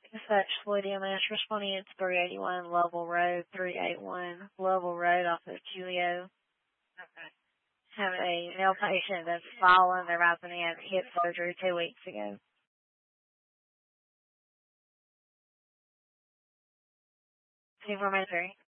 Dispatch Floyd EMS responding. It's 381 Lovell Road, 381 Lovell Road off of Julio. Okay. Have a male patient that's fallen. They're about to have hip surgery 2 weeks ago. 24 May 3.